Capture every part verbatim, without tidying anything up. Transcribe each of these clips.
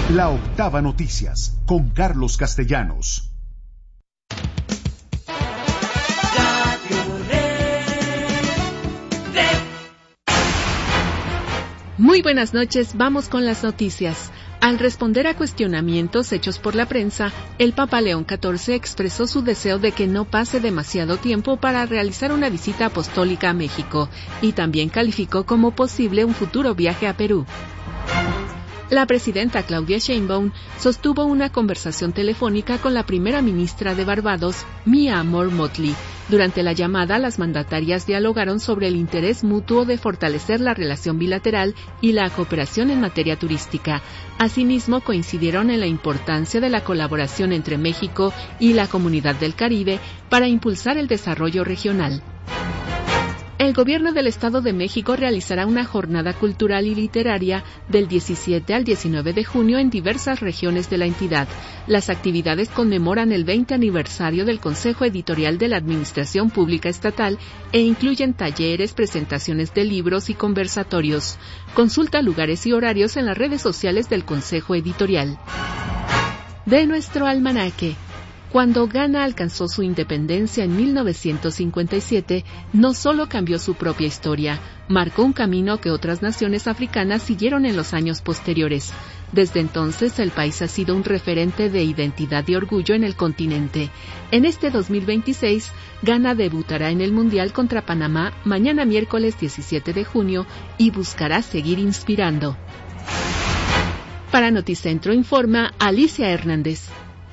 La Octava Noticias, con Carlos Castellanos. Muy buenas noches, vamos con las noticias. Al responder a cuestionamientos hechos por la prensa, el Papa León catorce expresó su deseo de que no pase demasiado tiempo para realizar una visita apostólica a México y también calificó como posible un futuro viaje a Perú. La presidenta Claudia Sheinbaum sostuvo una conversación telefónica con la primera ministra de Barbados, Mia Motley. Durante la llamada, las mandatarias dialogaron sobre el interés mutuo de fortalecer la relación bilateral y la cooperación en materia turística. Asimismo, coincidieron en la importancia de la colaboración entre México y la Comunidad del Caribe para impulsar el desarrollo regional. El Gobierno del Estado de México realizará una jornada cultural y literaria del diecisiete al diecinueve de junio en diversas regiones de la entidad. Las actividades conmemoran el veinte aniversario del Consejo Editorial de la Administración Pública Estatal e incluyen talleres, presentaciones de libros y conversatorios. Consulta lugares y horarios en las redes sociales del Consejo Editorial. De nuestro almanaque. Cuando Ghana alcanzó su independencia en mil novecientos cincuenta y siete, no solo cambió su propia historia, marcó un camino que otras naciones africanas siguieron en los años posteriores. Desde entonces, el país ha sido un referente de identidad y orgullo en el continente. En este dos mil veintiséis, Ghana debutará en el Mundial contra Panamá mañana miércoles diecisiete de junio y buscará seguir inspirando. Para Noticentro informa Alicia Hernández.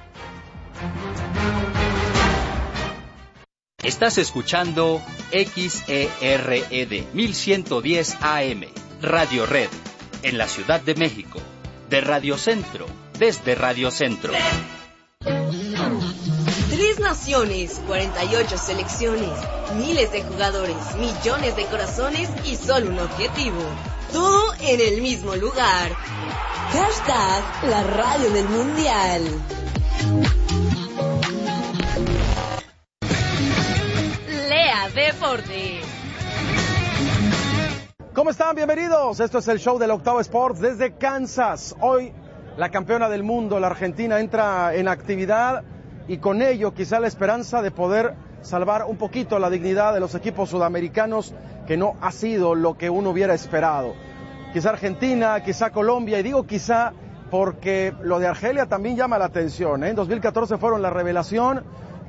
Estás escuchando X E R E D mil ciento diez A M, Radio Red, en la Ciudad de México, de Radio Centro, desde Radio Centro. Tres naciones, cuarenta y ocho selecciones, miles de jugadores, millones de corazones y solo un objetivo. Todo en el mismo lugar. Hashtag la radio del Mundial. Lea Deportes. ¿Cómo están? Bienvenidos. Esto es el show del Octavo Sports desde Kansas. Hoy la campeona del mundo, la Argentina, entra en actividad y con ello quizá la esperanza de poder salvar un poquito la dignidad de los equipos sudamericanos, que no ha sido lo que uno hubiera esperado. Quizá Argentina, quizá Colombia, y digo quizá porque lo de Argelia también llama la atención, ¿eh? En dos mil catorce fueron la revelación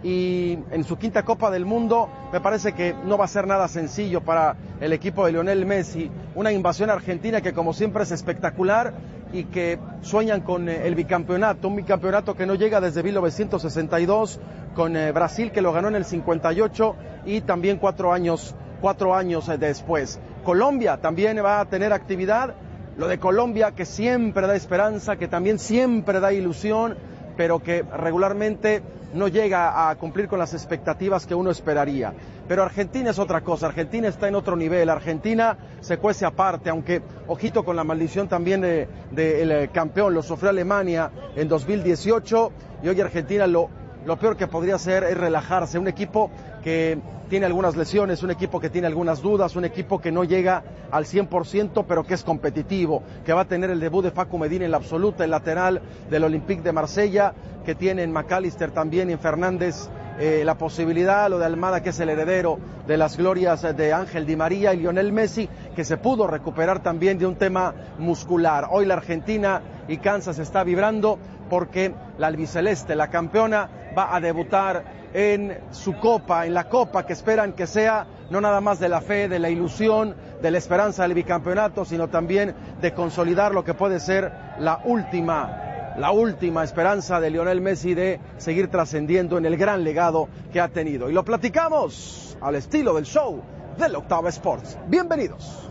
y en su quinta Copa del Mundo me parece que no va a ser nada sencillo para el equipo de Lionel Messi. Una invasión argentina que como siempre es espectacular y que sueñan con el bicampeonato, un bicampeonato que no llega desde mil novecientos sesenta y dos, con eh, Brasil, que lo ganó en el cincuenta y ocho, y también cuatro años, cuatro años eh, después. Colombia también va a tener actividad. Lo de Colombia, que siempre da esperanza, que también siempre da ilusión, pero que regularmente no llega a cumplir con las expectativas que uno esperaría. Pero Argentina es otra cosa, Argentina está en otro nivel, Argentina se cuece aparte, aunque ojito con la maldición también del de, de campeón, lo sufrió Alemania en dos mil dieciocho, y hoy Argentina lo, lo peor que podría hacer es relajarse. Un equipo que tiene algunas lesiones, un equipo que tiene algunas dudas, un equipo que no llega al cien por ciento, pero que es competitivo, que va a tener el debut de Facu Medina en la absoluta, el lateral del Olympique de Marsella, que tiene en McAllister también y en Fernández eh, la posibilidad, lo de Almada, que es el heredero de las glorias de Ángel Di María, y Lionel Messi, que se pudo recuperar también de un tema muscular. Hoy la Argentina y Kansas está vibrando porque la albiceleste, la campeona, va a debutar en su copa, en la copa que esperan que sea no nada más de la fe, de la ilusión, de la esperanza del bicampeonato, sino también de consolidar lo que puede ser la última, la última esperanza de Lionel Messi de seguir trascendiendo en el gran legado que ha tenido. Y lo platicamos al estilo del show del Octavo Sports. Bienvenidos.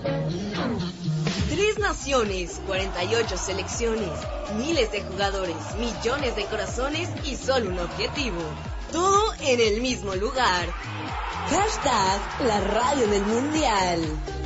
Tres naciones, cuarenta y ocho selecciones, miles de jugadores, millones de corazones y solo un objetivo. Todo en el mismo lugar. Hashtag la radio del Mundial.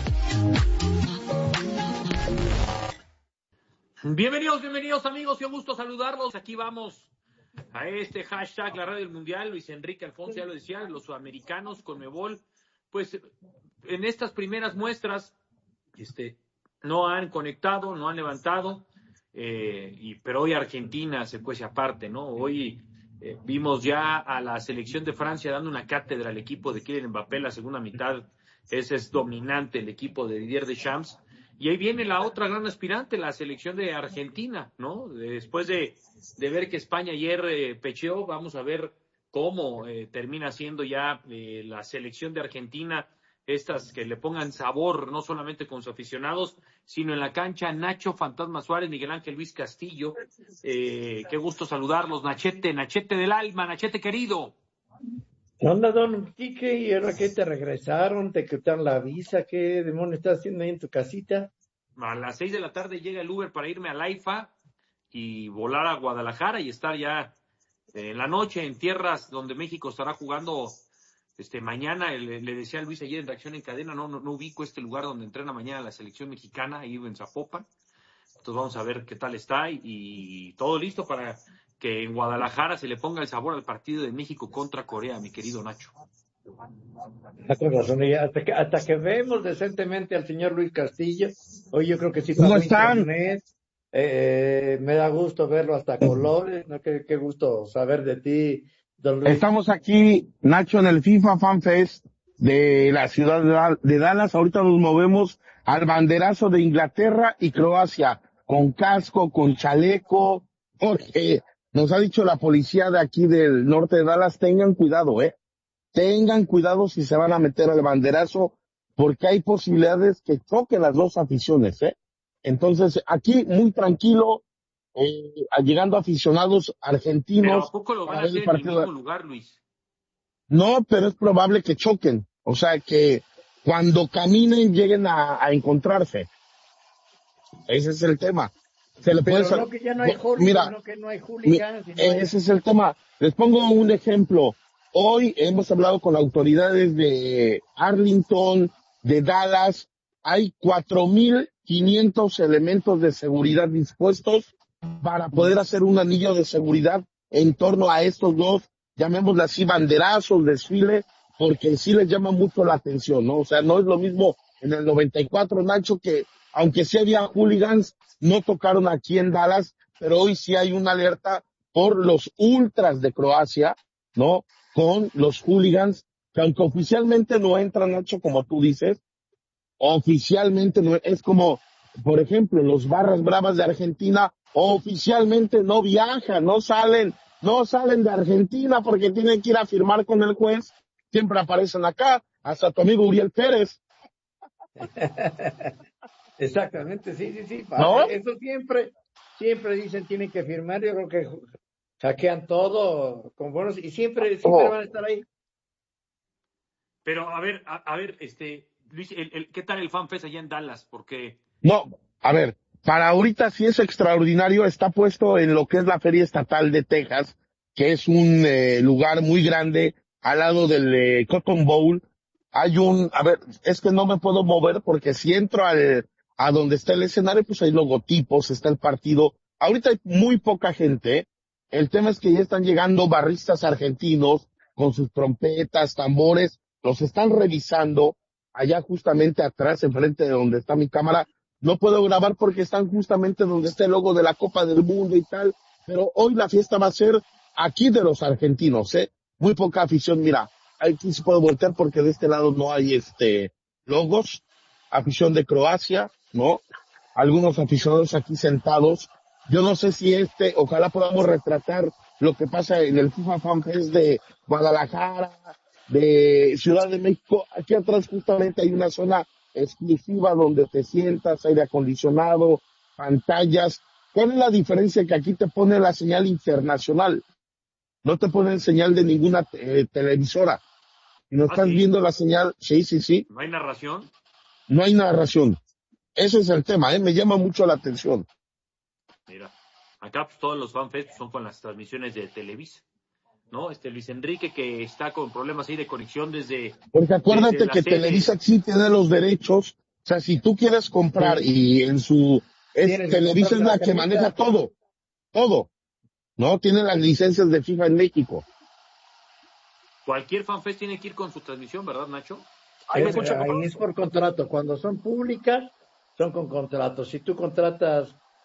Bienvenidos, bienvenidos amigos, qué gusto saludarlos. Aquí vamos a este hashtag la radio del Mundial. Luis Enrique Alfonso ya lo decía, los sudamericanos, Conmebol, pues en estas primeras muestras este, no han conectado, no han levantado. eh, y, pero hoy Argentina se cuece aparte, ¿no? Hoy eh, vimos ya a la selección de Francia dando una cátedra al equipo de Kylian Mbappé la segunda mitad. Ese es dominante el equipo de Didier Deschamps. Y ahí viene la otra gran aspirante, la selección de Argentina, ¿no? Después de, de ver que España ayer eh, pecheó, vamos a ver cómo eh, termina siendo ya eh, la selección de Argentina, estas que le pongan sabor, no solamente con sus aficionados, sino en la cancha. Nacho Fantasma Suárez, Miguel Ángel Luis Castillo, eh, qué gusto saludarlos, Nachete, Nachete del alma, Nachete querido. ¿Qué onda, don Quique? ¿Y ahora qué te regresaron? ¿Te quitaron la visa? ¿Qué demonios estás haciendo ahí en tu casita? A las seis de la tarde llega el Uber para irme a Laifa y volar a Guadalajara y estar ya en la noche en tierras donde México estará jugando este mañana. Le, le decía a Luis ayer en Reacción en Cadena, no, no, no ubico este lugar donde entrena mañana la selección mexicana, ahí en Zapopan. Entonces vamos a ver qué tal está y, y todo listo para que en Guadalajara se le ponga el sabor al partido de México contra Corea, mi querido Nacho. Ah, con razón, y hasta que, hasta que vemos decentemente al señor Luis Castillo, hoy yo creo que sí ¿Cómo pagó están? internet, eh, me da gusto verlo hasta colores, ¿no? Qué, qué gusto saber de ti, don Luis. Estamos aquí, Nacho, en el FIFA Fan Fest de la ciudad de Dal- de Dallas. Ahorita nos movemos al banderazo de Inglaterra y Croacia, con casco, con chaleco, porque nos ha dicho la policía de aquí del norte de Dallas, tengan cuidado, eh. Tengan cuidado si se van a meter al banderazo, porque hay posibilidades que choquen las dos aficiones, eh. Entonces, aquí muy tranquilo, eh, llegando aficionados Pero argentinos. ¿a poco lo van para a ver el hacer en el partido. mismo lugar, Luis? No, pero es probable que choquen. O sea, que cuando caminen lleguen a, a encontrarse. Ese es el tema. Se le puede Pero sal- no que ya no hay Bo- hooligans, Mira, no que no hay mi- hooligans, y no hay... ese es el tema. Les pongo un ejemplo. Hoy hemos hablado con autoridades de Arlington, de Dallas. Hay cuatro mil quinientos elementos de seguridad dispuestos para poder hacer un anillo de seguridad en torno a estos dos, llamémosle así, banderazos, desfile, porque sí les llama mucho la atención, ¿no? O sea, no es lo mismo en el noventa y cuatro, Nacho, que aunque sí había hooligans, no tocaron aquí en Dallas, pero hoy sí hay una alerta por los ultras de Croacia, ¿no? Con los hooligans, que aunque oficialmente no entran, Nacho, como tú dices, oficialmente no, es como, por ejemplo, los Barras Bravas de Argentina oficialmente no viajan, no salen, no salen de Argentina porque tienen que ir a firmar con el juez, siempre aparecen acá, hasta tu amigo Uriel Pérez, Exactamente, sí, sí, sí. ¿no? Eso siempre, siempre dicen tienen que firmar. Yo creo que hackean todo con bonos y siempre, siempre Oh. van a estar ahí. Pero a ver, a, a ver, este, Luis, el, el, ¿qué tal el FanFest allá en Dallas? Porque No, a ver, para ahorita sí es extraordinario, está puesto en lo que es la Feria Estatal de Texas, que es un eh, lugar muy grande al lado del eh, Cotton Bowl. Hay un, a ver, es que no me puedo mover porque si entro al, a donde está el escenario, pues hay logotipos, está el partido. Ahorita hay muy poca gente, ¿eh? El tema es que ya están llegando barristas argentinos con sus trompetas, tambores, los están revisando allá justamente atrás, enfrente de donde está mi cámara. No puedo grabar porque están justamente donde está el logo de la Copa del Mundo y tal, pero hoy la fiesta va a ser aquí de los argentinos, ¿eh? Muy poca afición, mira, aquí se puede voltear porque de este lado no hay este logos, afición de Croacia, ¿no? Algunos aficionados aquí sentados. Yo no sé si este, ojalá podamos retratar lo que pasa en el FIFA Fan Fest de Guadalajara, de Ciudad de México. Aquí atrás justamente hay una zona exclusiva donde te sientas, aire acondicionado, pantallas. ¿Cuál es la diferencia? Que aquí te pone la señal internacional, no te ponen señal de ninguna eh, televisora. Y no ¿Ah, estás sí? viendo la señal, sí, sí, sí, ¿No hay narración? no hay narración. Ese es el tema, ¿eh? Me llama mucho la atención. Mira, acá pues, todos los FanFest son con las transmisiones de Televisa, ¿no? Este Luis Enrique que está con problemas ahí de conexión desde... Porque acuérdate desde la que sede. Televisa sí tiene los derechos. O sea, si tú quieres comprar y en su... Es, Tienes que Televisa es comprarte la la que camisa. maneja todo, todo. ¿No? Tiene las licencias de FIFA en México. Cualquier FanFest tiene que ir con su transmisión, ¿verdad, Nacho? Ahí Eh, me escucha, ahí es por contrato. Cuando son públicas, son con contrato. Si tú contratas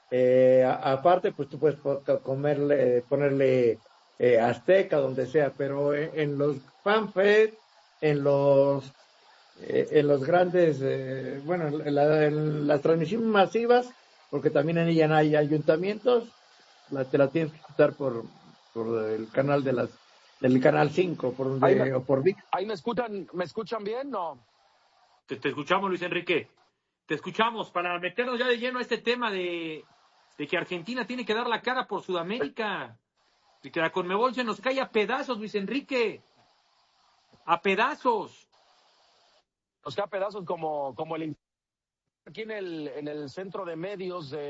Eh, a- aparte, pues tú puedes po- comerle, ponerle eh, Azteca, donde sea, pero en, en los FanFest, en los eh, en los grandes, eh, bueno, en, la- en las transmisiones masivas, porque también en ella hay ayuntamientos, la, te la tienes que quitar por, por el canal de las, del canal cinco por Ahí me, donde, o por VIX. ahí me escuchan, ¿me escuchan bien? No. Te, te escuchamos, Luis Enrique. Te escuchamos para meternos ya de lleno a este tema de, de que Argentina tiene que dar la cara por Sudamérica. De que la Conmebol se nos cae a pedazos, Luis Enrique. A pedazos. Nos queda pedazos como, como el aquí en el, en el centro de medios de.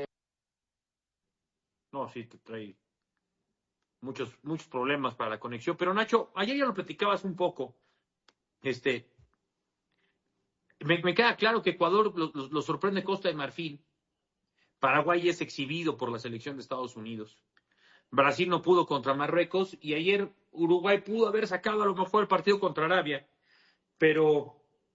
No, sí, te trae muchos, muchos problemas para la conexión. Pero Nacho, ayer ya lo platicabas un poco. Este, me, me queda claro que Ecuador lo, lo, lo sorprende Costa de Marfil. Paraguay es exhibido por la selección de Estados Unidos. Brasil no pudo contra Marruecos y ayer Uruguay pudo haber sacado a lo mejor el partido contra Arabia, pero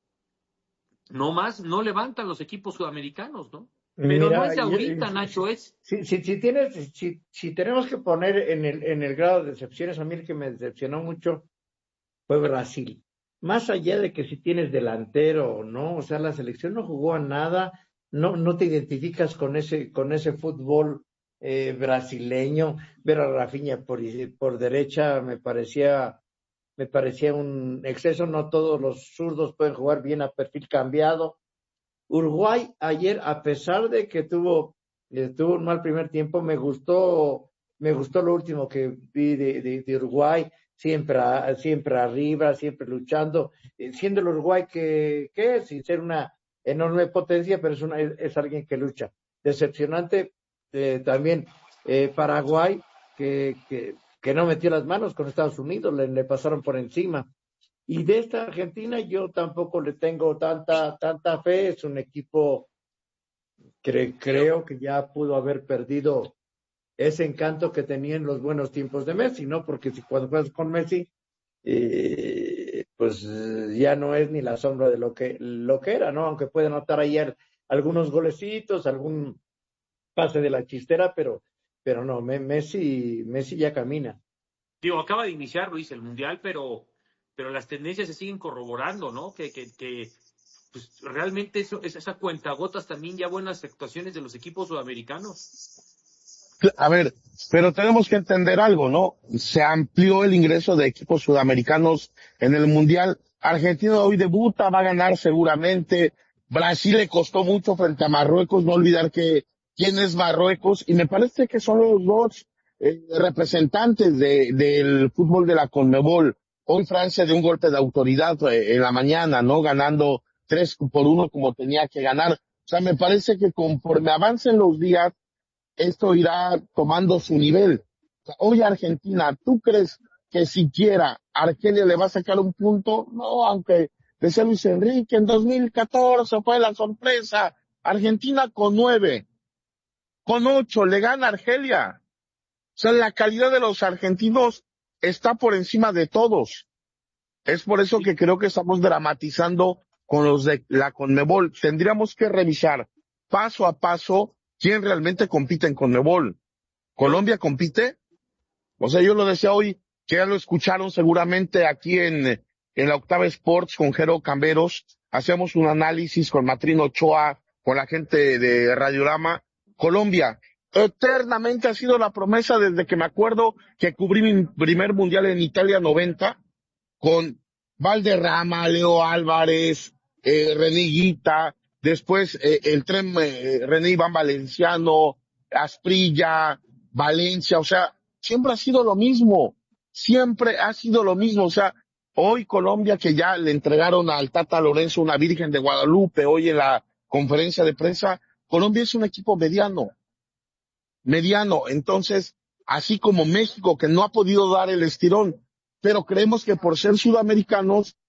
no más, no levantan los equipos sudamericanos, ¿no? Pero Mira, no es de y- ahorita, y- Nacho, es... si, si, si tienes, si, si tenemos que poner en el, en el grado de decepciones, a mí el que me decepcionó mucho fue Brasil. Más allá de que si tienes delantero o no, o sea, la selección no jugó a nada, no, no te identificas con ese, con ese fútbol eh, brasileño. Ver a Rafinha por, por derecha me parecía, me parecía un exceso. No todos los zurdos pueden jugar bien a perfil cambiado. Uruguay ayer, a pesar de que tuvo, eh, tuvo un mal primer tiempo, me gustó, me gustó lo último que vi de, de, de Uruguay, siempre, a- siempre arriba, siempre luchando, eh, siendo el Uruguay que, que es, sin ser una enorme potencia, pero es, una, es, es alguien que lucha. Decepcionante eh, también eh, Paraguay, que, que, que no metió las manos con Estados Unidos, le, le pasaron por encima. Y de esta Argentina yo tampoco le tengo tanta, tanta fe. Es un equipo que creo que ya pudo haber perdido ese encanto que tenía en los buenos tiempos de Messi, ¿no? Porque si cuando juegas con Messi, eh, pues eh, ya no es ni la sombra de lo que, lo que era, ¿no? Aunque puede anotar ayer algunos golecitos, algún pase de la chistera, pero, pero no, Messi, Messi ya camina. Digo, acaba de iniciar, Luis, el Mundial, pero, pero las tendencias se siguen corroborando, ¿no? Que, que, que pues, realmente eso, esa cuentagotas también ya buenas actuaciones de los equipos sudamericanos. A ver, pero tenemos que entender algo, ¿no? Se amplió el ingreso de equipos sudamericanos en el Mundial. Argentina hoy debuta, va a ganar seguramente. Brasil le costó mucho frente a Marruecos, no olvidar que quién es Marruecos, y me parece que son los dos eh, representantes de, del fútbol de la Conmebol. Hoy Francia de un golpe de autoridad eh, en la mañana, ¿no? Ganando tres por uno como tenía que ganar. O sea, me parece que conforme avancen los días, esto irá tomando su nivel. O sea, oye, Argentina, ¿tú crees que siquiera Argelia le va a sacar un punto? No, aunque decía Luis Enrique, en dos mil catorce fue la sorpresa. Argentina con nueve, con ocho, le gana a Argelia. O sea, la calidad de los argentinos está por encima de todos. Es por eso que creo que estamos dramatizando con los de la Conmebol. Tendríamos que revisar paso a paso quién realmente compite en Conmebol. ¿Colombia compite? O sea, yo lo decía hoy, que ya lo escucharon seguramente aquí en, en la Octava Sports con Jero Camberos. Hacemos un análisis con Matrino Ochoa, con la gente de Radiorama. Colombia, eternamente ha sido la promesa desde que me acuerdo que cubrí mi primer mundial en Italia noventa, con Valderrama, Leo Álvarez, eh, René Higuita, después eh, el tren eh, René Iván Valenciano, Asprilla, Valencia, o sea, siempre ha sido lo mismo, siempre ha sido lo mismo, o sea, hoy Colombia, que ya le entregaron al Tata Lorenzo una Virgen de Guadalupe, hoy en la conferencia de prensa, Colombia es un equipo mediano, mediano, entonces, así como México, que no ha podido dar el estirón, pero creemos que por ser sudamericanos